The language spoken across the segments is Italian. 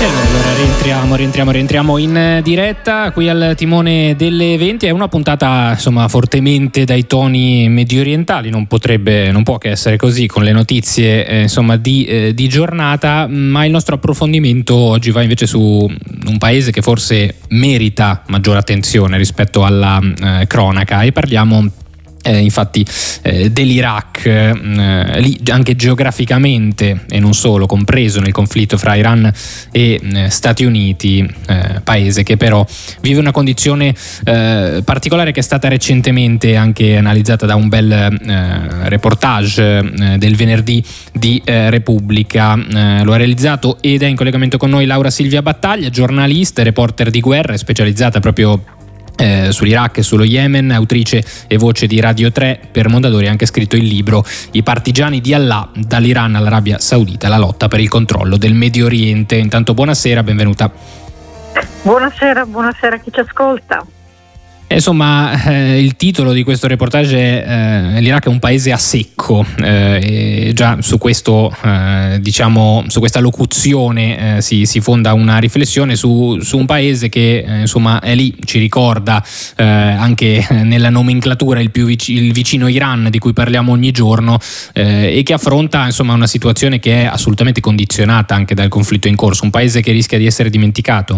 Rientriamo in diretta qui al timone delle 20. È una puntata insomma fortemente dai toni mediorientali, non può che essere così con le notizie insomma di giornata, ma il nostro approfondimento oggi va invece su un paese che forse merita maggiore attenzione rispetto alla cronaca, e parliamo infatti dell'Iraq, lì anche geograficamente e non solo, compreso nel conflitto fra Iran e Stati Uniti, paese che però vive una condizione particolare, che è stata recentemente anche analizzata da un bel reportage del venerdì di Repubblica. Lo ha realizzato ed è in collegamento con noi Laura Silvia Battaglia, giornalista e reporter di guerra, è specializzata proprio sull'Iraq e sullo Yemen, autrice e voce di Radio 3 per Mondadori, ha anche scritto il libro I partigiani di Allah, dall'Iran all'Arabia Saudita, la lotta per il controllo del Medio Oriente. Intanto buonasera, benvenuta. Buonasera a chi ci ascolta. Insomma, il titolo di questo reportage è l'Iraq è un paese a secco, e già su questo su questa locuzione si fonda una riflessione su un paese che insomma è lì, ci ricorda anche nella nomenclatura il vicino Iran di cui parliamo ogni giorno, e che affronta insomma una situazione che è assolutamente condizionata anche dal conflitto in corso, un paese che rischia di essere dimenticato.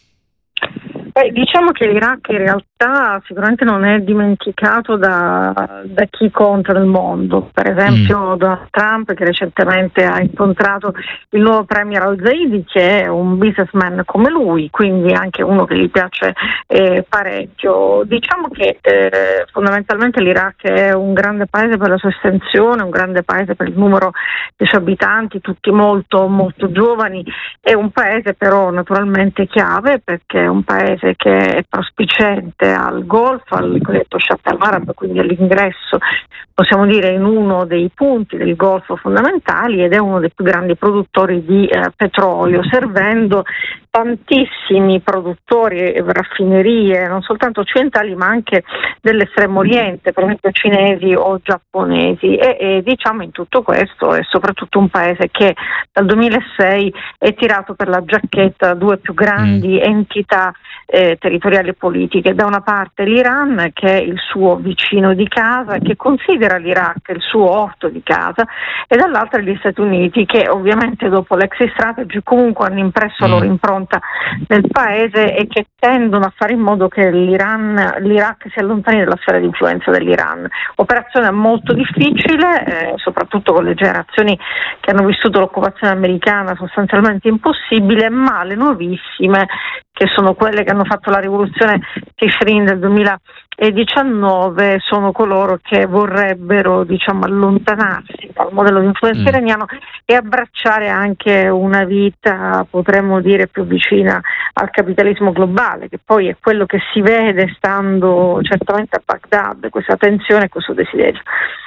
Diciamo che l'Iraq in realtà sicuramente non è dimenticato da chi conta nel mondo. Per esempio Donald Trump, che recentemente ha incontrato il nuovo premier al-Zaidi, che è un businessman come lui, quindi anche uno che gli piace parecchio. Diciamo che fondamentalmente l'Iraq è un grande paese per la sua estensione, un grande paese per il numero dei suoi abitanti, tutti molto molto giovani. È un paese però naturalmente chiave, perché è un paese che è prospiciente al Golfo, al cosiddetto Shatt al-Arab, quindi all'ingresso, possiamo dire, in uno dei punti del Golfo fondamentali, ed è uno dei più grandi produttori di petrolio, servendo tantissimi produttori e raffinerie, non soltanto occidentali ma anche dell'estremo oriente, per esempio cinesi o giapponesi, e diciamo in tutto questo è soprattutto un paese che dal 2006 è tirato per la giacchetta due più grandi entità territoriali e politiche: da una parte l'Iran, che è il suo vicino di casa, che considera l'Iraq il suo orto di casa, e dall'altra gli Stati Uniti, che ovviamente dopo l'exit strategy comunque hanno impresso la loro impronta nel paese e che tendono a fare in modo che l'Iraq si allontani dalla sfera di influenza dell'Iran. Operazione molto difficile, soprattutto con le generazioni che hanno vissuto l'occupazione americana, sostanzialmente impossibile, ma le nuovissime, che sono quelle che hanno fatto la rivoluzione Tishreen del 2019, sono coloro che vorrebbero, diciamo, allontanarsi dal modello di influenza iraniano e abbracciare anche una vita, potremmo dire, più vicina al capitalismo globale, che poi è quello che si vede stando certamente a Baghdad, questa tensione e questo desiderio.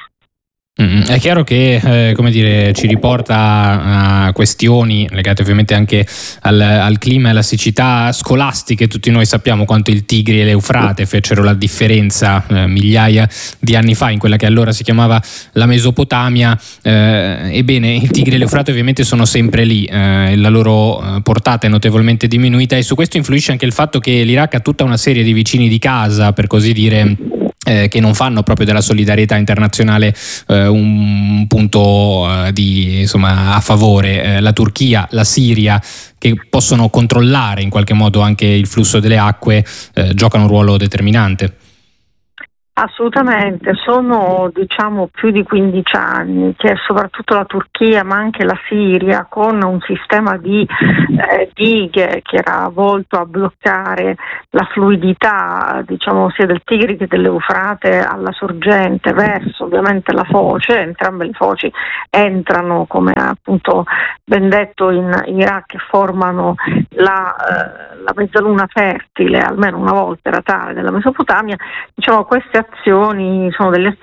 È chiaro che ci riporta a questioni legate ovviamente anche al clima e alla siccità scolastiche. Tutti noi sappiamo quanto il Tigri e l'Eufrate fecero la differenza migliaia di anni fa in quella che allora si chiamava la Mesopotamia. Ebbene, il Tigri e l'Eufrate ovviamente sono sempre lì, la loro portata è notevolmente diminuita, e su questo influisce anche il fatto che l'Iraq ha tutta una serie di vicini di casa, per così dire, che non fanno proprio della solidarietà internazionale un punto a favore. La Turchia, la Siria, che possono controllare in qualche modo anche il flusso delle acque, giocano un ruolo determinante. Assolutamente, sono più di 15 anni che soprattutto la Turchia ma anche la Siria, con un sistema di dighe che era volto a bloccare la fluidità sia del Tigri che dell'Eufrate alla sorgente verso ovviamente la foce. Entrambe le foci entrano, come appunto ben detto, in Iraq, e formano la mezzaluna fertile, almeno una volta era tale, della Mesopotamia. Queste azioni sono delle